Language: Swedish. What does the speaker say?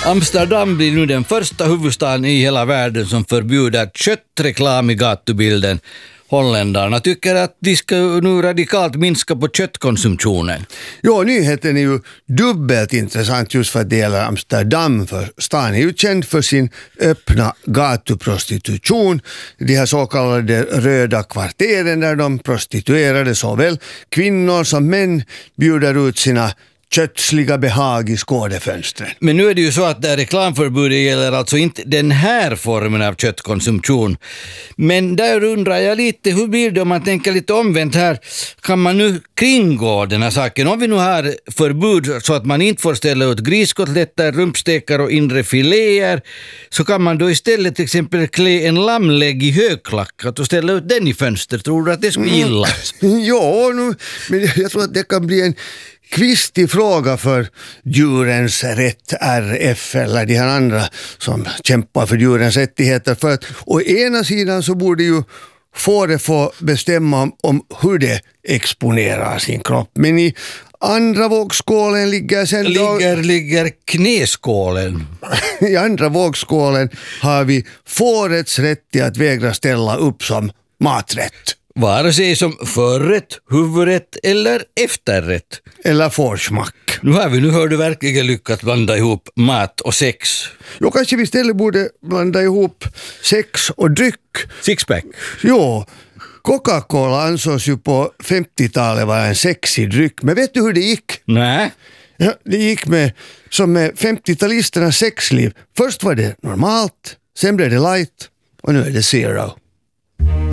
Amsterdam blir nu den första huvudstaden i hela världen som förbjuder köttreklam i gatubilden. Holländarna tycker att de ska nu radikalt minska på köttkonsumtionen. Ja, nyheten är ju dubbelt intressant just för att det gäller Amsterdam, för stan är ju känd för sin öppna gatuprostitution. De här så kallade röda kvarteren där de prostituerade såväl kvinnor som män bjuder ut sina kötsliga behag i skådefönstren. Men nu är det ju så att det här reklamförbudet gäller alltså inte den här formen av köttkonsumtion. Men där undrar jag lite, hur blir det om man tänker lite omvänt här? Kan man nu kringgå den här saken? Om vi nu har förbud så att man inte får ställa ut griskotletter, rumpstekar och inre filéer, så kan man då istället till exempel klä en lammlägg i högklackat och ställa ut den i fönster. Tror du att det skulle gillas? Ja, men jag tror att det kan bli en kvistig fråga för djurens rätt RF eller de här andra som kämpar för djurens rättigheter. För att å ena sidan så borde ju fåret få bestämma om hur det exponerar sin kropp. Men i andra vågskålen ligger sen Ligger knäskålen. I andra vågskålen har vi fårets rätt till att vägra ställa upp som maträtt. Vare sig som förrätt, huvudrätt eller efterrätt. Eller fårsmack. Nu hör du verkligen lyckats blanda ihop mat och sex. Jo, kanske vi istället borde blanda ihop sex och dryck. Sixpack. Jo, Coca-Cola ansågs ju på 50-talet vara en sexig dryck. Men vet du hur det gick? Nej. Ja, det gick som med 50-talisternas sexliv. Först var det normalt, sen blev det light och nu är det zero.